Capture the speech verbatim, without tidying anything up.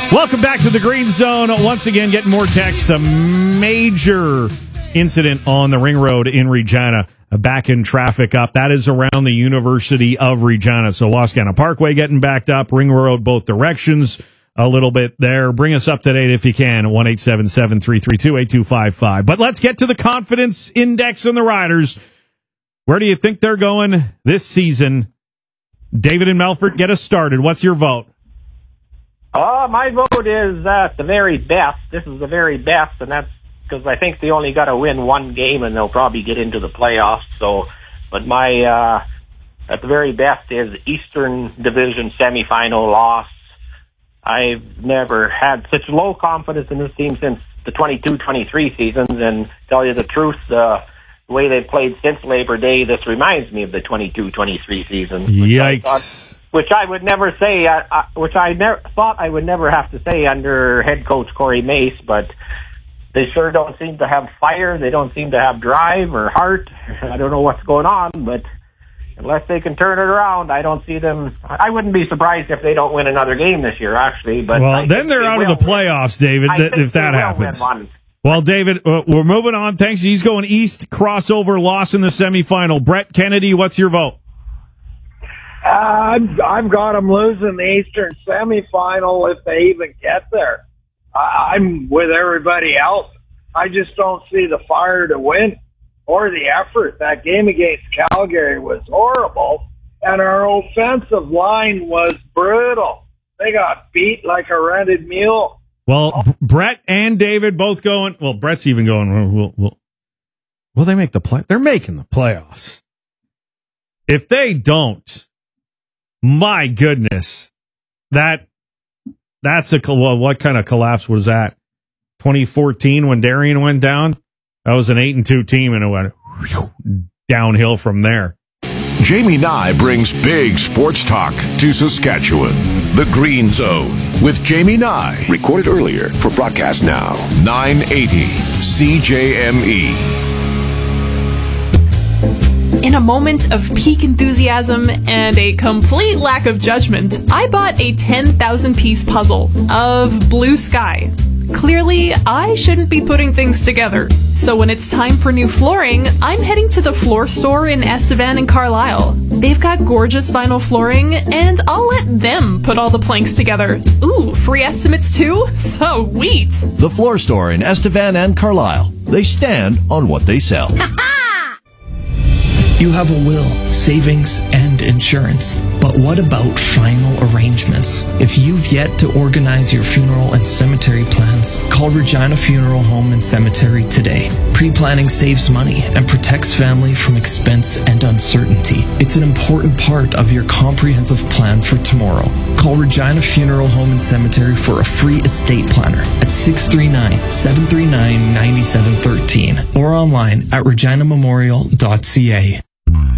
Welcome back to the Green Zone. Once again, getting more texts. A major incident on the Ring Road in Regina. Back in traffic up. That is around the University of Regina. So Wascana Parkway getting backed up. Ring Road both directions a little bit there. Bring us up to date if you can. one eight seven seven, three three two, eight two five five. But let's get to the confidence index on the Riders. Where do you think they're going this season? David and Melfort, get us started. What's your vote? Uh, my vote is uh, the very best. This is the very best, and that's because I think they only got to win one game, and they'll probably get into the playoffs. So, but my uh, at the very best is Eastern Division semifinal loss. I've never had such low confidence in this team since the twenty-two twenty-three seasons, and tell you the truth, uh, the way they've played since Labor Day, this reminds me of the twenty-two twenty-three season. Yikes. Which I would never say, uh, uh, which I never thought I would never have to say under head coach Corey Mace, but they sure don't seem to have fire. They don't seem to have drive or heart. I don't know what's going on, but unless they can turn it around, I don't see them. I wouldn't be surprised if they don't win another game this year, actually. But well, I then they're they out will. of the playoffs, David, I th- think if that they will happens. win one. Well, David, uh, we're moving on. Thanks. He's going East, crossover, loss in the semifinal. Brett Kennedy, what's your vote? Uh, I've, I've got them losing the Eastern semifinal if they even get there. I, I'm with everybody else. I just don't see the fire to win or the effort. That game against Calgary was horrible, and our offensive line was brutal. They got beat like a rented mule. Well, B- Brett and David both going. Well, Brett's even going. Will, will, will they make the play? They're making the playoffs. If they don't, my goodness, that that's a well, what kind of collapse was that? twenty fourteen when Darien went down. That was an eight and two team, and it went whew, downhill from there. Jamie Nye brings big sports talk to Saskatchewan. The Green Zone with Jamie Nye. Recorded earlier for broadcast now. nine eighty C J M E. In a moment of peak enthusiasm and a complete lack of judgment, I bought a ten thousand piece puzzle of blue sky. Clearly, I shouldn't be putting things together. So when it's time for new flooring, I'm heading to the floor store in Estevan and Carlisle. They've got gorgeous vinyl flooring, and I'll let them put all the planks together. Ooh, free estimates too? Sweet! The floor store in Estevan and Carlisle. They stand on what they sell. You have a will, savings, and insurance. But what about final arrangements? If you've yet to organize your funeral and cemetery plans, call Regina Funeral Home and Cemetery today. Pre-planning saves money and protects family from expense and uncertainty. It's an important part of your comprehensive plan for tomorrow. Call Regina Funeral Home and Cemetery for a free estate planner at six three nine, seven three nine, nine seven one three or online at regina memorial dot c a.